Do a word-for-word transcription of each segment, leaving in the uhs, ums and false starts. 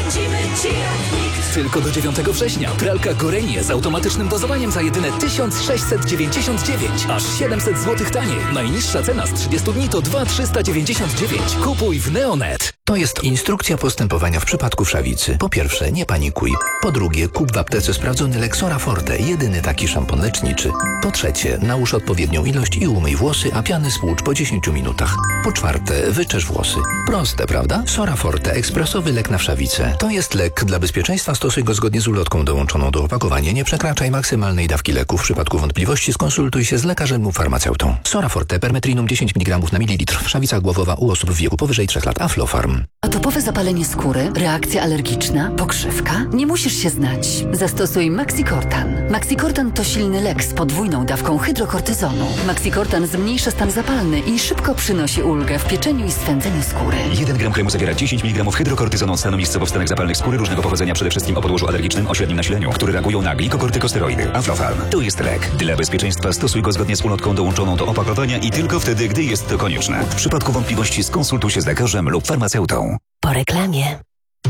Oszczędzimy Ci jak nikt. Tylko do dziewiątego września pralka Gorenie z automatycznym dozowaniem za jedyne tysiąc sześćset dziewięćdziesiąt dziewięć. Aż siedemset złotych taniej. Najniższa cena z trzydziestu dni to dwa tysiące trzysta dziewięćdziesiąt dziewięć. Kupuj w Neonet. To jest instrukcja postępowania w przypadku wszawicy. Po pierwsze, nie panikuj. Po drugie, kup w aptece sprawdzony Lexora Forte, jedyny taki szampon leczniczy. Po trzecie, nałóż odpowiednią ilość i umyj włosy, a piany spłucz po dziesięciu minutach. Po czwarte, wyczesz włosy. Proste, prawda? Sora Forte, ekspresowy lek na wszawicę. To jest lek. Dla bezpieczeństwa stosuj go zgodnie z ulotką dołączoną do opakowania. Nie przekraczaj maksymalnej dawki leku. W przypadku wątpliwości skonsultuj się z lekarzem lub farmaceutą. Sora Forte, permetrinum dziesięć miligramów na mililitr. Wszawica głowowa u osób w wieku powyżej trzech lat. Aflofarm. Atopowe zapalenie skóry, reakcja alergiczna, pokrzywka? Nie musisz się znać. Zastosuj Maxicortan. Maxicortan to silny lek z podwójną dawką hydrokortyzonu. Maxicortan zmniejsza stan zapalny i szybko przynosi ulgę w pieczeniu i swędzeniu skóry. jeden gram kremu zawiera dziesięć miligramów hydrokortyzonu od stanowisk powstanek zapalnych skóry różnego pochodzenia, przede wszystkim o podłożu alergicznym o średnim nasileniu, które reagują na glikokortykosteroidy. Aflofarm. To jest lek. Dla bezpieczeństwa stosuj go zgodnie z ulotką dołączoną do opakowania i tylko wtedy, gdy jest to konieczne. W przypadku wątpliwości skonsultuj się z lekarzem lub farmaceutą. Po reklamie.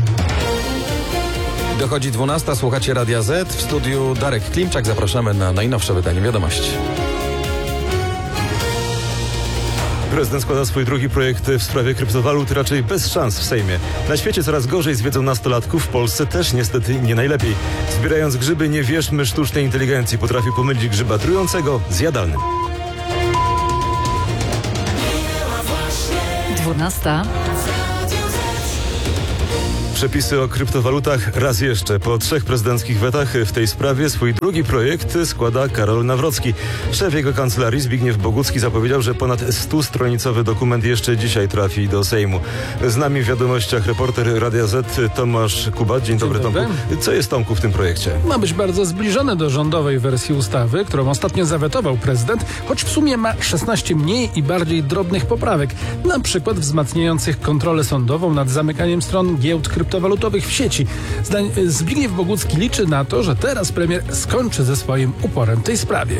Dochodzi dwunasta, słuchacie Radia Z. W studiu Darek Klimczak. Zapraszamy na najnowsze wydanie Wiadomości. Prezydent składa swój drugi projekt w sprawie kryptowalut, raczej bez szans w Sejmie. Na świecie coraz gorzej z wiedzą nastolatków, w Polsce też niestety nie najlepiej. Zbierając grzyby, nie wierzmy sztucznej inteligencji. Potrafi pomylić grzyba trującego z jadalnym. dwunasta. Przepisy o kryptowalutach raz jeszcze. Po trzech prezydenckich wetach w tej sprawie swój drugi projekt składa Karol Nawrocki. Szef jego kancelarii Zbigniew Bogucki zapowiedział, że ponad stustronicowy dokument jeszcze dzisiaj trafi do Sejmu. Z nami w Wiadomościach reporter Radia Z Tomasz Kuba. Dzień, Dzień dobry, dobry, Tomku. Co jest, Tomku, w tym projekcie? Ma być bardzo zbliżone do rządowej wersji ustawy, którą ostatnio zawetował prezydent, choć w sumie ma szesnaście mniej i bardziej drobnych poprawek. Na przykład wzmacniających kontrolę sądową nad zamykaniem stron giełd kryptowalutowych walutowych w sieci. Zdań, Zbigniew Bogucki liczy na to, że teraz premier skończy ze swoim uporem w tej sprawie.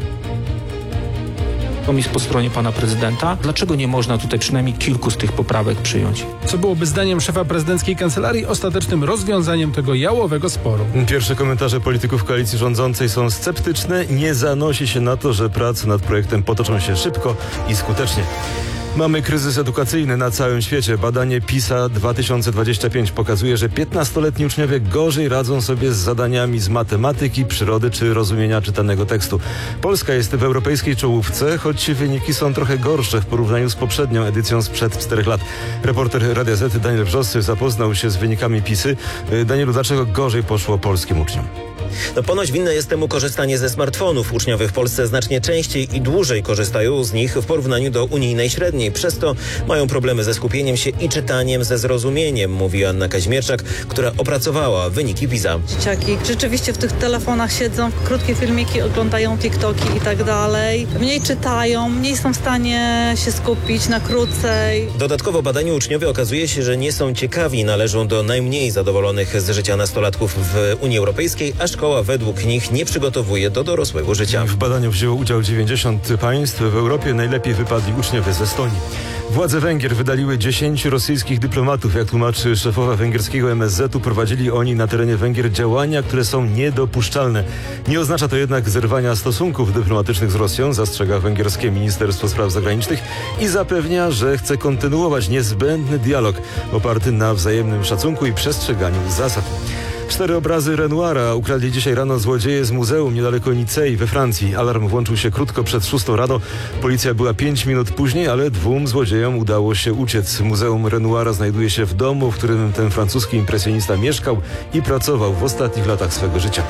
Kompromis po stronie pana prezydenta. Dlaczego nie można tutaj przynajmniej kilku z tych poprawek przyjąć? Co byłoby zdaniem szefa prezydenckiej kancelarii ostatecznym rozwiązaniem tego jałowego sporu. Pierwsze komentarze polityków koalicji rządzącej są sceptyczne. Nie zanosi się na to, że prace nad projektem potoczą się szybko i skutecznie. Mamy kryzys edukacyjny na całym świecie. Badanie PISA dwa tysiące dwadzieścia pięć pokazuje, że piętnastoletni uczniowie gorzej radzą sobie z zadaniami z matematyki, przyrody czy rozumienia czytanego tekstu. Polska jest w europejskiej czołówce, choć wyniki są trochę gorsze w porównaniu z poprzednią edycją sprzed czterech lat. Reporter Radia Z Daniel Wrzosy zapoznał się z wynikami PISy. Danielu, dlaczego gorzej poszło polskim uczniom? No ponoć winne jest temu korzystanie ze smartfonów. Uczniowie w Polsce znacznie częściej i dłużej korzystają z nich w porównaniu do unijnej średniej. Przez to mają problemy ze skupieniem się i czytaniem ze zrozumieniem, mówi Anna Kaźmierczak, która opracowała wyniki PISA. Dzieciaki rzeczywiście w tych telefonach siedzą, krótkie filmiki oglądają TikToki i tak dalej. Mniej czytają, mniej są w stanie się skupić na krócej. Dodatkowo w badaniu uczniowie okazuje się, że nie są ciekawi, należą do najmniej zadowolonych z życia nastolatków w Unii Europejskiej, a szkoła według nich nie przygotowuje do dorosłego życia. W badaniu wzięło udział dziewięćdziesiąt państw. W Europie najlepiej wypadli uczniowie z Estonii. Władze Węgier wydaliły dziesięciu rosyjskich dyplomatów. Jak tłumaczy szefowa węgierskiego M S Z u, prowadzili oni na terenie Węgier działania, które są niedopuszczalne. Nie oznacza to jednak zerwania stosunków dyplomatycznych z Rosją, zastrzega węgierskie Ministerstwo Spraw Zagranicznych i zapewnia, że chce kontynuować niezbędny dialog oparty na wzajemnym szacunku i przestrzeganiu zasad. Cztery obrazy Renoira ukradli dzisiaj rano złodzieje z muzeum niedaleko Nicei we Francji. Alarm włączył się krótko przed szóstą rano. Policja była pięć minut później, ale dwóm złodziejom udało się uciec. Muzeum Renoira znajduje się w domu, w którym ten francuski impresjonista mieszkał i pracował w ostatnich latach swego życia.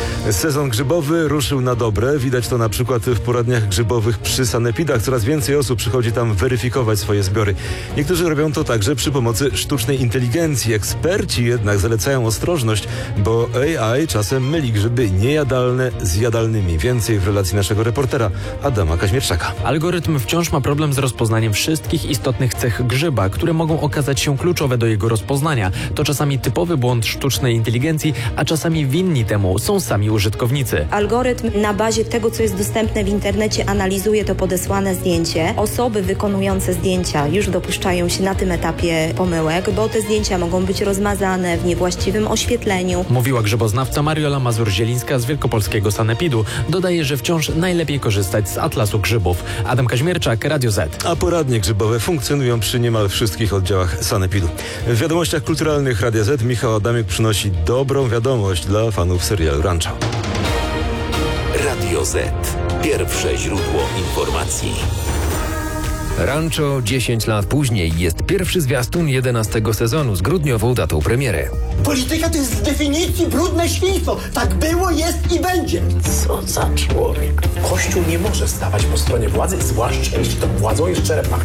Sezon grzybowy ruszył na dobre. Widać to na przykład w poradniach grzybowych przy sanepidach. Coraz więcej osób przychodzi tam weryfikować swoje zbiory. Niektórzy robią to także przy pomocy sztucznej inteligencji. Eksperci jednak zalecają ostrożność, bo A I czasem myli grzyby niejadalne z jadalnymi. Więcej w relacji naszego reportera Adama Kaźmierczaka. Algorytm wciąż ma problem z rozpoznaniem wszystkich istotnych cech grzyba, które mogą okazać się kluczowe do jego rozpoznania. To czasami typowy błąd sztucznej inteligencji, a czasami winni temu są sami użytkownicy. Algorytm na bazie tego, co jest dostępne w internecie, analizuje to podesłane zdjęcie. Osoby wykonujące zdjęcia już dopuszczają się na tym etapie pomyłek, bo te zdjęcia mogą być rozmazane w niewłaściwym oświetleniu. Mówiła grzyboznawca Mariola Mazur-Zielińska z wielkopolskiego sanepidu. Dodaje, że wciąż najlepiej korzystać z atlasu grzybów. Adam Kaźmierczak, Radio Z. A poradnie grzybowe funkcjonują przy niemal wszystkich oddziałach sanepidu. W wiadomościach kulturalnych Radia Z Michał Adamiuk przynosi dobrą wiadomość dla fanów serialu Rancho. Radio Z. Pierwsze źródło informacji. Rancho dziesięć lat później jest pierwszy zwiastun jedenastego sezonu z grudniową datą premiery. Polityka to jest z definicji brudne świństwo. Tak było, jest i będzie. Co za człowiek. Kościół nie może stawać po stronie władzy, zwłaszcza jeśli tą władzą jest czerepach.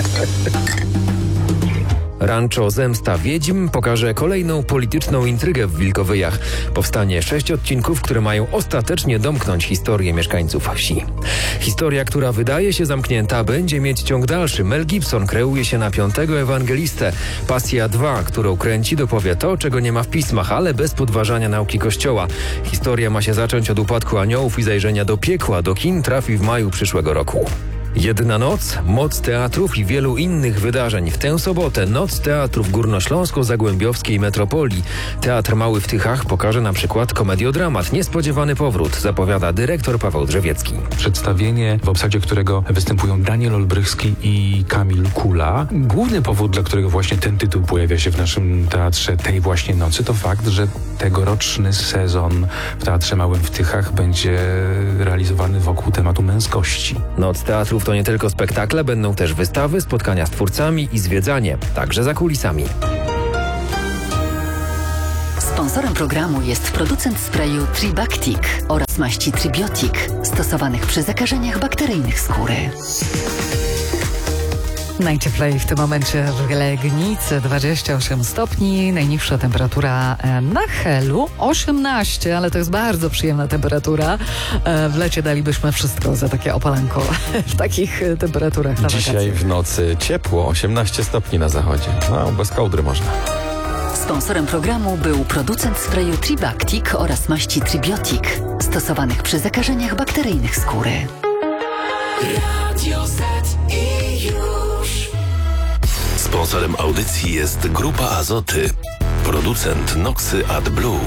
Rancho Zemsta Wiedźm pokaże kolejną polityczną intrygę w Wilkowyjach. Powstanie sześć odcinków, które mają ostatecznie domknąć historię mieszkańców wsi. Historia, która wydaje się zamknięta, będzie mieć ciąg dalszy. Mel Gibson kreuje się na piątego ewangelistę. Pasja dwa, którą kręci, dopowie to, czego nie ma w pismach, ale bez podważania nauki Kościoła. Historia ma się zacząć od upadku aniołów i zajrzenia do piekła. Do kin trafi w maju przyszłego roku. Jedna noc, moc teatrów i wielu innych wydarzeń. W tę sobotę Noc Teatrów Górnośląsko-Zagłębiowskiej Metropolii. Teatr Mały w Tychach pokaże na przykład komediodramat Niespodziewany powrót, zapowiada dyrektor Paweł Drzewiecki. Przedstawienie, w obsadzie którego występują Daniel Olbrychski i Kamil Kula. Główny powód, dla którego właśnie ten tytuł pojawia się w naszym teatrze tej właśnie nocy, to fakt, że tegoroczny sezon w Teatrze Małym w Tychach będzie realizowany wokół tematu męskości. Noc Teatrów to nie tylko spektakle, będą też wystawy, spotkania z twórcami i zwiedzanie, także za kulisami. Sponsorem programu jest producent sprayu Tribactic oraz maści Tribiotic, stosowanych przy zakażeniach bakteryjnych skóry. Najcieplej w tym momencie w Legnicy, dwadzieścia osiem stopni, najniższa temperatura na Helu osiemnaście, ale to jest bardzo przyjemna temperatura. W lecie dalibyśmy wszystko za takie opalanko w takich temperaturach na Dzisiaj wakacje. w nocy ciepło, osiemnaście stopni na zachodzie. No, bez kołdry można. Sponsorem programu był producent sprayu Tribactic oraz maści Tribiotic, stosowanych przy zakażeniach bakteryjnych skóry. Radio Z i już. Sponsorem audycji jest Grupa Azoty, producent Noxy AdBlue.